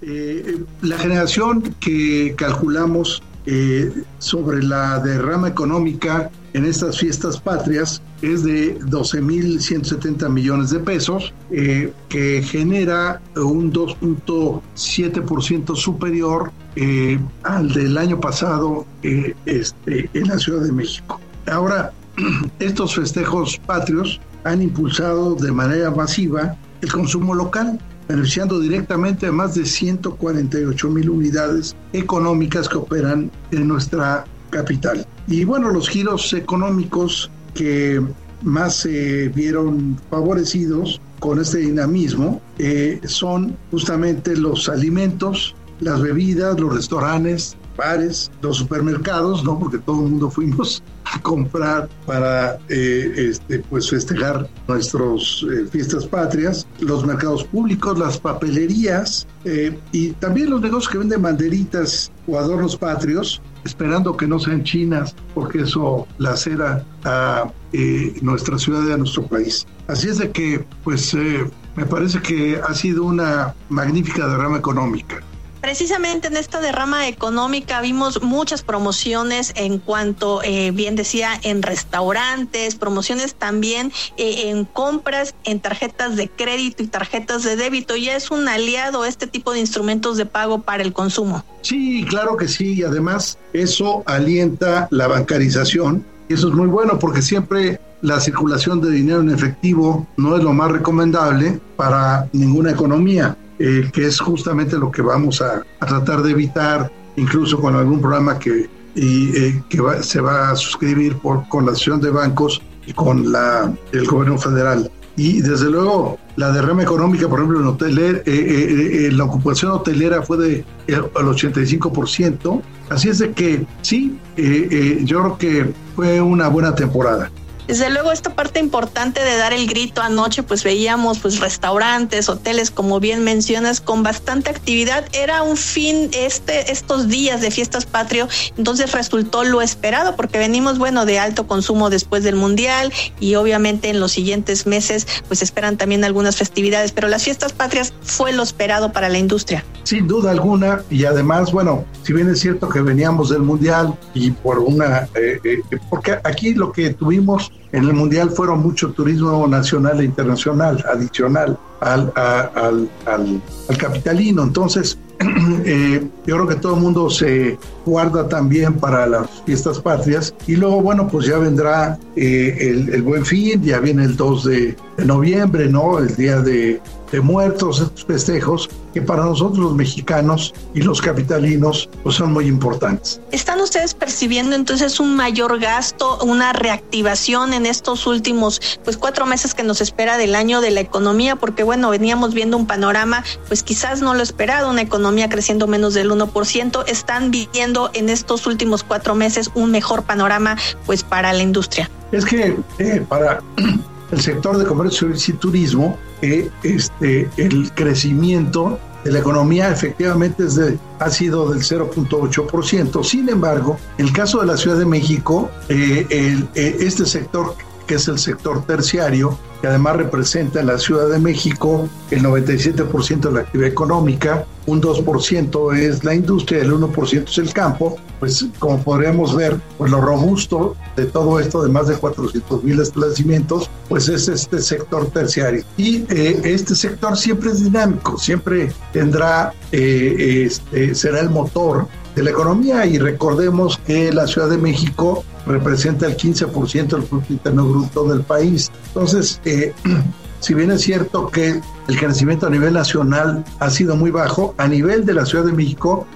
La generación que calculamos sobre la derrama económica en estas fiestas patrias es de 12,170 millones de pesos, que genera un 2.7% superior al del año pasado en la Ciudad de México. Ahora, estos festejos patrios han impulsado de manera masiva el consumo local, beneficiando directamente a más de 148,000 unidades económicas que operan en nuestra capital. Y bueno, los giros económicos que más se vieron favorecidos con este dinamismo son justamente los alimentos, las bebidas, los restaurantes, bares, los supermercados, ¿no? Porque todo el mundo fuimos a comprar para pues festejar nuestras fiestas patrias, los mercados públicos, las papelerías y también los negocios que venden banderitas o adornos patrios, esperando que no sean chinas, porque eso lacera a nuestra ciudad y a nuestro país. Así es de que, pues, me parece que ha sido una magnífica derrama económica. Precisamente en esta derrama económica vimos muchas promociones en cuanto, bien decía, en restaurantes, promociones también en compras, en tarjetas de crédito y tarjetas de débito. ¿Ya es un aliado este tipo de instrumentos de pago para el consumo? Sí, claro que sí, y además eso alienta la bancarización. Y eso es muy bueno porque siempre la circulación de dinero en efectivo no es lo más recomendable para ninguna economía. Que es justamente lo que vamos a tratar de evitar, incluso con algún programa que se va a suscribir con la Asociación de Bancos y con el gobierno federal. Y desde luego la derrama económica, por ejemplo, en la ocupación hotelera fue del 85%, así es de que sí, yo creo que fue una buena temporada. Desde luego esta parte importante de dar el grito anoche, pues veíamos pues restaurantes, hoteles, como bien mencionas, con bastante actividad. Era un fin estos días de fiestas patrio, entonces resultó lo esperado porque venimos de alto consumo después del Mundial y obviamente en los siguientes meses pues esperan también algunas festividades, pero las fiestas patrias fue lo esperado para la industria. Sin duda alguna, y además, si bien es cierto que veníamos del Mundial y porque aquí lo que tuvimos en el Mundial fueron mucho turismo nacional e internacional, adicional al capitalino. Entonces, yo creo que todo el mundo se guarda también para las fiestas patrias. Y luego, pues ya vendrá el Buen Fin, ya viene el 2 de noviembre, ¿no? El Día de Muertos, estos festejos que para nosotros los mexicanos y los capitalinos pues son muy importantes. ¿Están ustedes percibiendo entonces un mayor gasto, una reactivación en estos últimos 4 meses que nos espera del año de la economía? Porque veníamos viendo un panorama pues quizás no lo esperado, una economía creciendo menos del 1%. ¿Están viviendo en estos últimos 4 meses un mejor panorama pues para la industria? Es que para el sector de comercio y turismo, el crecimiento de la economía efectivamente ha sido del 0.8%. Sin embargo, en el caso de la Ciudad de México, este sector, que es el sector terciario, que además representa en la Ciudad de México el 97% de la actividad económica, un 2% es la industria, el 1% es el campo, pues como podríamos ver, pues lo robusto de todo esto, de más de 400,000 establecimientos, pues es este sector terciario. Y este sector siempre es dinámico, siempre tendrá, será el motor de la economía, y recordemos que la Ciudad de México representa el 15% del Producto Interno Bruto del país. Entonces, si bien es cierto que el crecimiento a nivel nacional ha sido muy bajo, a nivel de la Ciudad de México